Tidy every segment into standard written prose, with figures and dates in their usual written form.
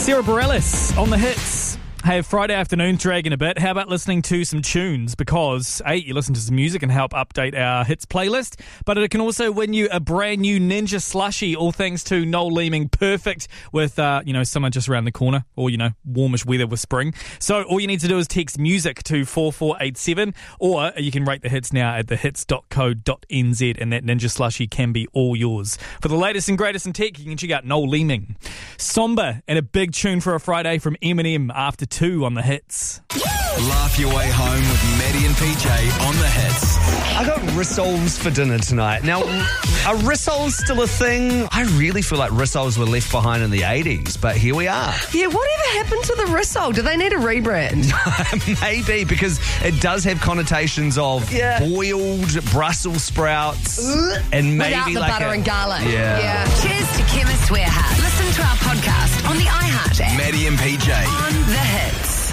Sarah Bareilles on the hits. Hey, Friday afternoon, dragging a bit. How about listening to some tunes? Because, A, you listen to some music and help update our hits playlist, but it can also win you a brand new Ninja slushie, all thanks to Noel Leeming. Perfect with, summer just around the corner, or, warmish weather with spring. So all you need to do is text music to 4487, or you can rate the hits now at thehits.co.nz, and that Ninja slushie can be all yours. For the latest and greatest in tech, you can check out Noel Leeming. Somber and a big tune for a Friday from Eminem after 2 on the hits. Laugh your way home with Maddie and PJ on the hits. I got rissoles for dinner tonight. Now, are rissoles still a thing? I really feel like rissoles were left behind in the 80s, but here we are. Yeah, whatever happened to the rissole? Do they need a rebrand? Maybe, because it does have connotations of boiled Brussels sprouts and maybe without the like butter and garlic. Yeah. Cheers to Chemist Warehouse. Listen to our podcast on the iHeart app. Maddie and PJ On the hits.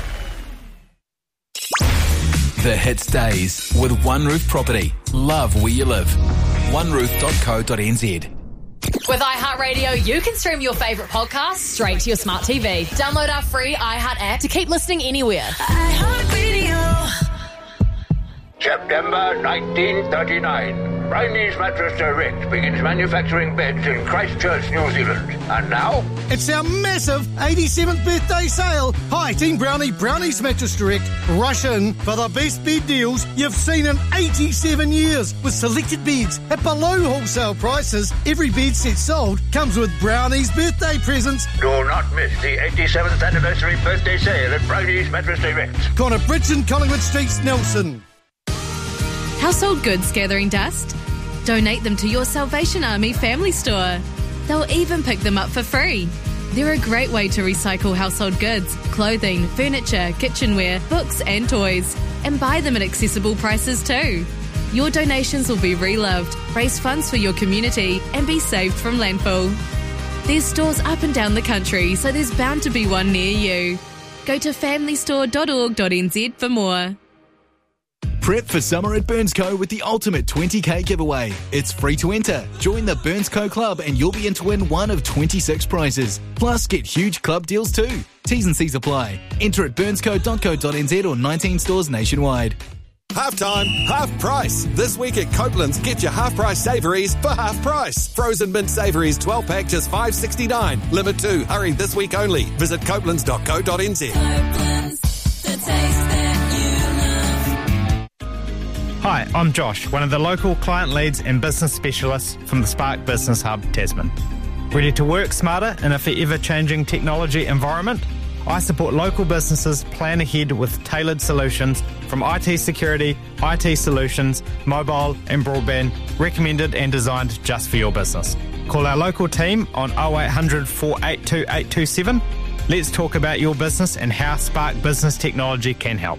The Hits Days with One Roof Property. Love where you live. oneroof.co.nz. With iHeartRadio, you can stream your favourite podcasts straight to your smart TV. Download our free iHeart app to keep listening anywhere. iHeartRadio. September 1939. Briney's Mattress Direct begins manufacturing beds in Christchurch, New Zealand. And now, it's our massive 87th birthday sale. Hi, Team Brownie, Brownie's Mattress Direct. Rush in for the best bed deals you've seen in 87 years with selected beds at below wholesale prices. Every bed set sold comes with Brownie's birthday presents. do not miss the 87th anniversary birthday sale at Briney's Mattress Direct. Connor Bridge, Collingwood Street, Nelson. Household goods gathering dust? Donate them to your Salvation Army family store. They'll even pick them up for free. They're a great way to recycle household goods, clothing, furniture, kitchenware, books and toys, and buy them at accessible prices too. Your donations will be reloved, raise funds for your community, and be saved from landfill. There's stores up and down the country, so there's bound to be one near you. Go to familystore.org.nz for more. Prep for summer at Burnsco with the ultimate 20k giveaway. It's free to enter. Join the Burnsco Club and you'll be in to win one of 26 prizes. Plus, get huge club deals too. T's and C's apply. Enter at burnsco.co.nz or 19 stores nationwide. Half time, half price. This week at Copeland's, get your half price savouries for half price. Frozen mint savouries 12 pack just $5.69. Limit 2. Hurry, this week only. Visit copelands.co.nz. Copeland's, the taste that you love. Hi, I'm Josh, one of the local client leads and business specialists from the Spark Business Hub, Tasman. Ready to work smarter in a forever changing technology environment? I support local businesses plan ahead with tailored solutions from IT security, IT solutions, mobile and broadband, recommended and designed just for your business. Call our local team on 0800 482 827. Let's talk about your business and how Spark Business Technology can help.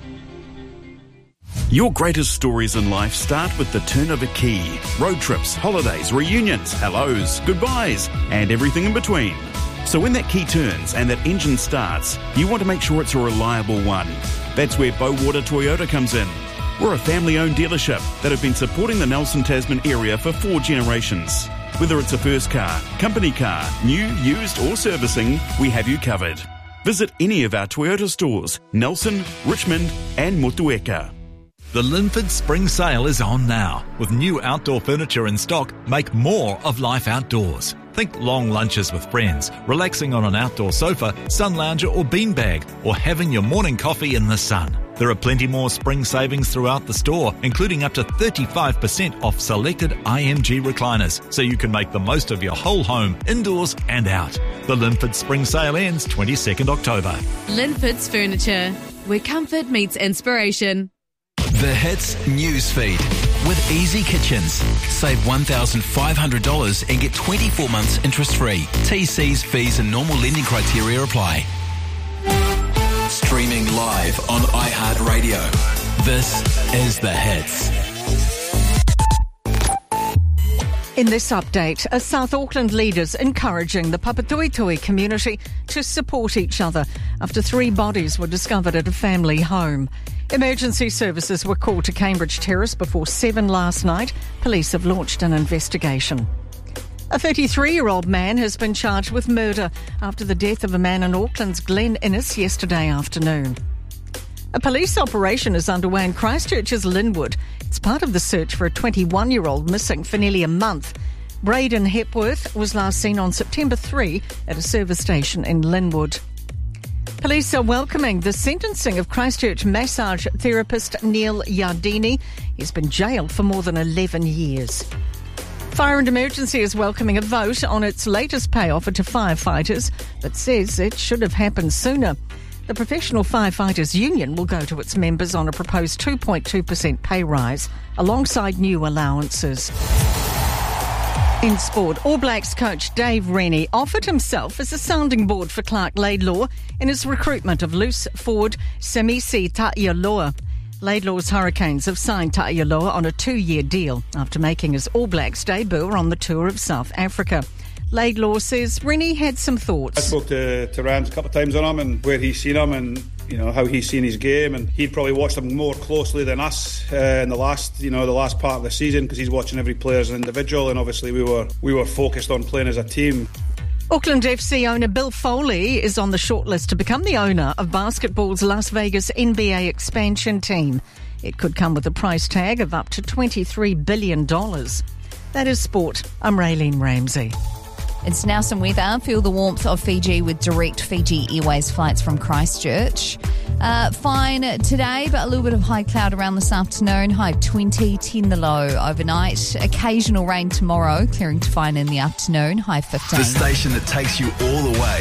Your greatest stories in life start with the turn of a key. Road trips, holidays, reunions, hellos, goodbyes, and everything in between. So when that key turns and that engine starts, you want to make sure it's a reliable one. That's where Bowater Toyota comes in. We're a family-owned dealership that have been supporting the Nelson Tasman area for 4 generations. Whether it's a first car, company car, new, used or servicing, we have you covered. Visit any of our Toyota stores, Nelson, Richmond and Motueka. The Linford Spring Sale is on now. With new outdoor furniture in stock, make more of life outdoors. Think long lunches with friends, relaxing on an outdoor sofa, sun lounger or beanbag, or having your morning coffee in the sun. There are plenty more spring savings throughout the store, including up to 35% off selected IMG recliners, so you can make the most of your whole home, indoors and out. The Linford Spring Sale ends 22nd October. Linford's Furniture, where comfort meets inspiration. The Hits Newsfeed with Easy Kitchens. Save $1,500 and get 24 months interest-free. TC's, fees and normal lending criteria apply. Streaming live on iHeartRadio. This is The Hits. In this update, a South Auckland leaders encouraging the Papatoetoe community to support each other after 3 bodies were discovered at a family home. Emergency services were called to Cambridge Terrace before 7 last night. Police have launched an investigation. A 33-year-old man has been charged with murder after the death of a man in Auckland's Glen Innes yesterday afternoon. A police operation is underway in Christchurch's Linwood. It's part of the search for a 21-year-old missing for nearly a month. Braden Hepworth was last seen on September 3 at a service station in Linwood. Police are welcoming the sentencing of Christchurch massage therapist Neil Yardini. He's been jailed for more than 11 years. Fire and Emergency is welcoming a vote on its latest pay offer to firefighters, but says it should have happened sooner. The Professional Firefighters Union will go to its members on a proposed 2.2% pay rise, alongside new allowances. In sport, All Blacks coach Dave Rennie offered himself as a sounding board for Clark Laidlaw in his recruitment of loose forward Semisi Ta'ialoa. Laidlaw's Hurricanes have signed Ta'ialoa on a 2-year deal after making his All Blacks debut on the tour of South Africa. Laidlaw says Rennie had some thoughts. I spoke to Rams a couple of times on him and where he's seen him and how he's seen his game, and he'd probably watched him more closely than us in the last part of the season because he's watching every player as an individual, and obviously we were focused on playing as a team. Auckland FC owner Bill Foley is on the shortlist to become the owner of basketball's Las Vegas NBA expansion team. It could come with a price tag of up to $23 billion. That is sport. I'm Raylene Ramsey. It's now some weather. Feel the warmth of Fiji with direct Fiji Airways flights from Christchurch. Fine today, but a little bit of high cloud around this afternoon. High of 20, 10 the low overnight. Occasional rain tomorrow, clearing to fine in the afternoon. High 15. The station that takes you all the way.